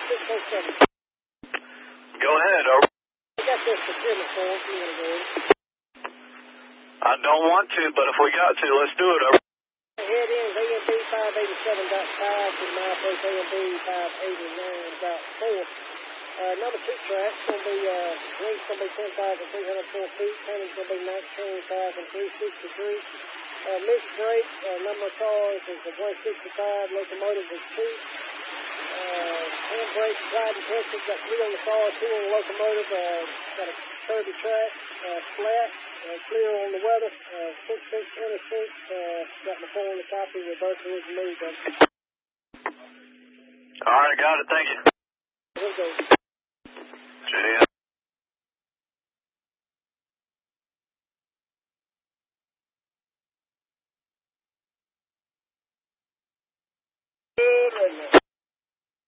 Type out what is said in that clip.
607. Go ahead. I got this procurement form if you want to go in. I don't want to, but if we got to, let's do it. Head in AMB 587.5 and my place AMB 589.4. Number 2 track's going to be, length's going to be 10,304 feet, tonnage going to be 19,363. Mixed brake, number of cars is 165, locomotive is 2. Handbrake, tried and tested, got 3 on the car, 2 on the locomotive, got a curvy track, flat, clear on the weather, 6-inch, 26, got my phone on the copy, reverse is moved. All right, got it. Thank you. Here we go. See ya.